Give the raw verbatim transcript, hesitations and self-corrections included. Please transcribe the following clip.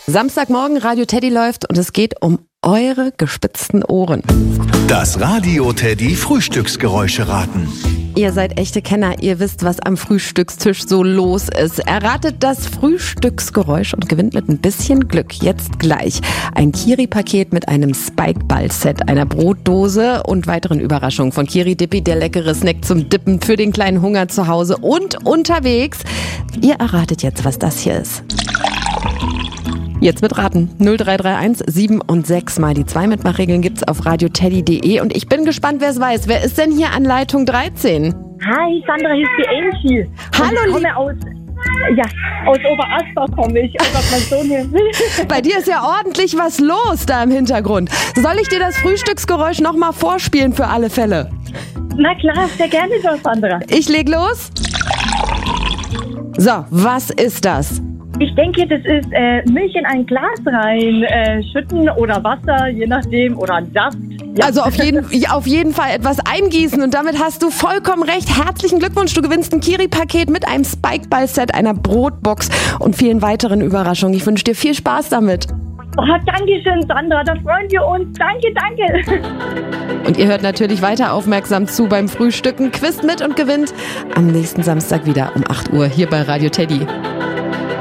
Samstagmorgen, Radio Teddy läuft und es geht um eure gespitzten Ohren. Das Radio Teddy Frühstücksgeräusche raten. Ihr seid echte Kenner, ihr wisst, was am Frühstückstisch so los ist. Erratet das Frühstücksgeräusch und gewinnt mit ein bisschen Glück jetzt gleich ein Kiri-Paket mit einem Spike-Ball-Set, einer Brotdose und weiteren Überraschungen von Kiri Dippi, der leckere Snack zum Dippen für den kleinen Hunger zu Hause und unterwegs. Ihr erratet jetzt, was das hier ist. Jetzt mit raten. null drei drei eins sieben und sechs mal die zwei Mitmachregeln gibt's auf radio teddy punkt de und ich bin gespannt, wer es weiß. Wer ist denn hier an Leitung dreizehn? Hi, Sandra, hier ist die Angie. Hallo, ich komme aus, ja, aus Oberasbach komme ich. Oh Gott, mein Sohn hier. Bei dir ist ja ordentlich was los da im Hintergrund. Soll ich dir das Frühstücksgeräusch nochmal vorspielen für alle Fälle? Na klar, sehr gerne doch, Sandra. Ich leg los. So, was ist das? Ich denke, das ist äh, Milch in ein Glas rein, äh, schütten oder Wasser, je nachdem, oder Saft. Ja. Also auf jeden, auf jeden Fall etwas eingießen und damit hast du vollkommen recht. Herzlichen Glückwunsch, du gewinnst ein Kiri-Paket mit einem Spike-Ball-Set, einer Brotbox und vielen weiteren Überraschungen. Ich wünsche dir viel Spaß damit. Oh, danke schön, Sandra, da freuen wir uns. Danke, danke. Und ihr hört natürlich weiter aufmerksam zu beim Frühstücken. Quizt mit und gewinnt am nächsten Samstag wieder um acht Uhr hier bei Radio Teddy.